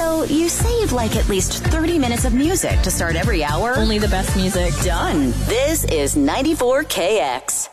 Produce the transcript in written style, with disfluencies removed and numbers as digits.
So you say you'd like at least 30 minutes of music to start every hour? Only the best music. Done. This is 94KX.